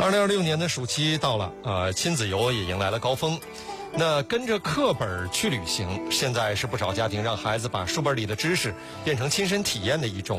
2026年的暑期到了，亲子游也迎来了高峰。那跟着课本去旅行，现在是不少家庭让孩子把书本里的知识变成亲身体验的一种